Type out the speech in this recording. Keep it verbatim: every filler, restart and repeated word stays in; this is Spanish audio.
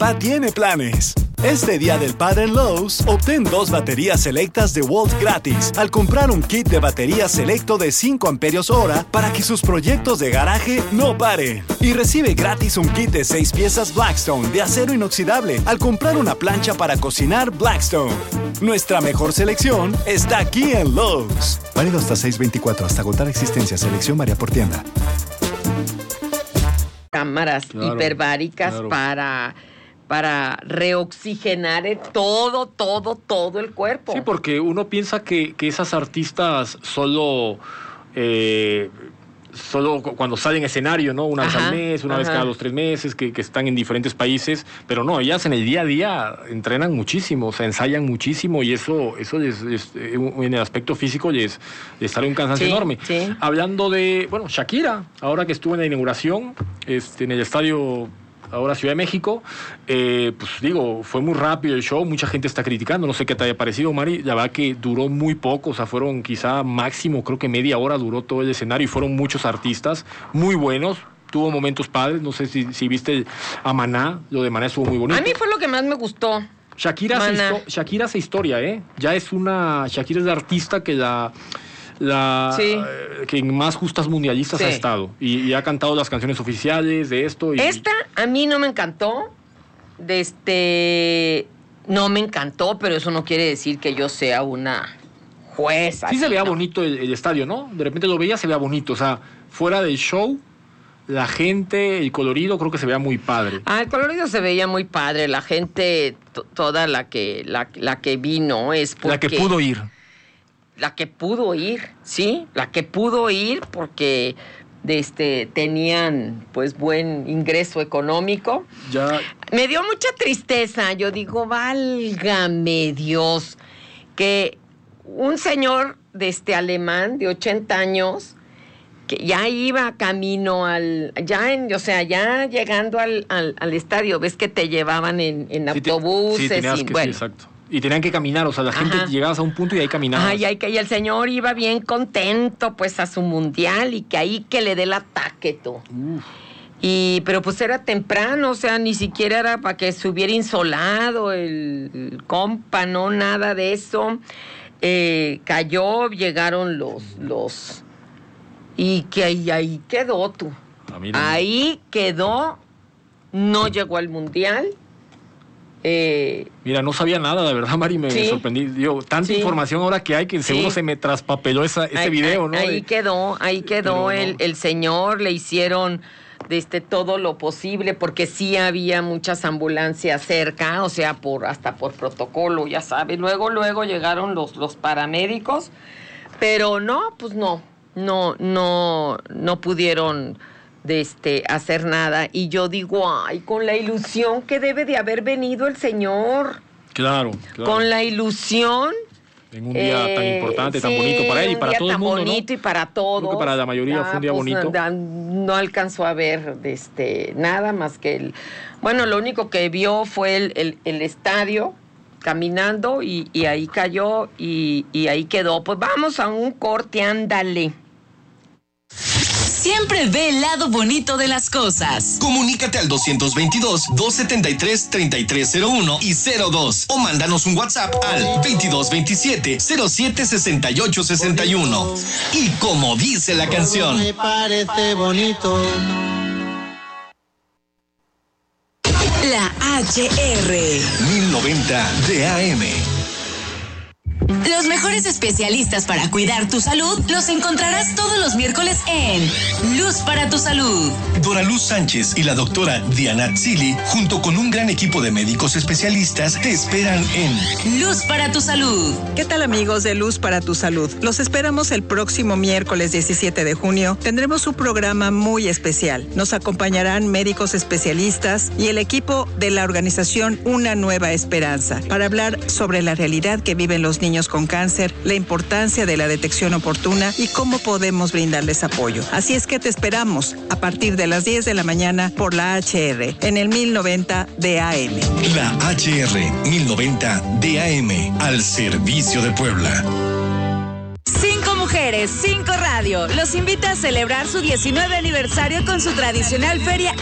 papá tiene planes. Este Día del Padre en Lowe's, obtén dos baterías selectas de Walt gratis al comprar un kit de baterías selecto de cinco amperios hora para que sus proyectos de garaje no paren. Y recibe gratis un kit de seis piezas Blackstone de acero inoxidable al comprar una plancha para cocinar Blackstone. Nuestra mejor selección está aquí en Lowe's. Válido hasta seis veinticuatro, hasta agotar existencia. Selección varía por tienda. Cámaras claro, hiperbáricas claro. para... para reoxigenar todo, todo, todo el cuerpo. Sí, porque uno piensa que, que esas artistas solo, eh, solo cuando salen a escenario, ¿no? Una ajá, vez al mes, una ajá. vez cada dos, tres meses, que, que están en diferentes países, pero no, ellas en el día a día entrenan muchísimo, o sea, ensayan muchísimo y eso, eso les, les, en el aspecto físico les, les trae un cansancio sí, enorme. Sí. Hablando de, bueno, Shakira, ahora que estuvo en la inauguración, este, en el estadio... ahora Ciudad de México, eh, pues digo, fue muy rápido el show, mucha gente está criticando, no sé qué te haya parecido, Mari, la verdad que duró muy poco, o sea, fueron quizá máximo, creo que media hora duró todo el escenario y fueron muchos artistas muy buenos, tuvo momentos padres, no sé si, si viste a Maná, lo de Maná estuvo muy bonito. A mí fue lo que más me gustó. Shakira hace, histo- Shakira hace historia, ¿eh? Ya es una, Shakira es la artista que la... la sí. eh, que en más justas mundialistas sí. ha estado y, y ha cantado las canciones oficiales de esto y... Esta a mí no me encantó de este no me encantó, pero eso no quiere decir que yo sea una jueza. Sí, así, se veía ¿no? bonito el, el estadio, ¿no? De repente lo veía, se veía bonito, o sea, fuera del show, la gente, el colorido, creo que se veía muy padre. Ah, el colorido se veía muy padre, la gente t- toda la que la, la que vino es porque... La que pudo ir. La que pudo ir, sí, la que pudo ir porque de este, tenían pues buen ingreso económico. Ya. Me dio mucha tristeza, yo digo, válgame Dios, que un señor de este alemán de ochenta años, que ya iba camino al, ya en, o sea, ya llegando al, al, al estadio, ves que te llevaban en, en sí, autobuses. Te, sí, tenías y, que, bueno, sí, exacto. Y tenían que caminar, o sea, la gente ajá. llegabas a un punto y ahí caminabas. Ay, ay, que y el señor iba bien contento, pues, a su mundial y que ahí que le dé el ataque, tú. Uf. Y, pero pues era temprano, o sea, ni siquiera era para que se hubiera insolado el, el compa, no, nada de eso. Eh, cayó, llegaron los, los, y que ahí, ahí quedó, tú. Ah, ahí quedó, no llegó al mundial. Eh, Mira, no sabía nada, la verdad, Mari, me, sí. me sorprendí. Digo, tanta sí. información ahora que hay que seguro sí. se me traspapeló esa, ese ahí, video, ¿no? Ahí de... quedó, ahí quedó Pero el, no. el señor, le hicieron desde todo lo posible, porque sí había muchas ambulancias cerca, o sea, por hasta por protocolo, ya sabes. Luego, luego llegaron los, los paramédicos, pero no, pues no, no, no, no pudieron... de este hacer nada, y yo digo, ay, con la ilusión que debe de haber venido el señor. Claro, claro. Con la ilusión. En un día eh, tan importante, tan sí, bonito para él y para todo el mundo, tan bonito, ¿no? Y para todos. Creo que para la mayoría ah, fue un día pues, bonito. No, no alcanzó a ver este, nada más que el... Bueno, lo único que vio fue el, el, el estadio caminando y, y ahí cayó y, y ahí quedó. Pues vamos a un corte, ándale. Siempre ve el lado bonito de las cosas. Comunícate al doscientos veintidós, doscientos setenta y tres, treinta y tres cero uno y cero dos o mándanos un WhatsApp al veintidós veintisiete, cero siete sesenta y ocho sesenta y uno. Y como dice la canción, me parece bonito. La H R mil noventa D A M. Los mejores especialistas para cuidar tu salud los encontrarás todos los miércoles en Luz para tu Salud. Dora Luz Sánchez y la doctora Diana Tzili, junto con un gran equipo de médicos especialistas, te esperan en Luz para tu Salud. ¿Qué tal, amigos de Luz para tu Salud? Los esperamos el próximo miércoles diecisiete de junio. Tendremos un programa muy especial. Nos acompañarán médicos especialistas y el equipo de la organización Una Nueva Esperanza para hablar sobre la realidad que viven los niños con cáncer, la importancia de la detección oportuna y cómo podemos brindarles apoyo. Así es que te esperamos a partir de las diez de la mañana por la H R en el mil noventa D A M. La H R mil noventa D A M, al servicio de Puebla. Cinco Mujeres, Cinco Radio los invita a celebrar su diecinueve aniversario con su tradicional feria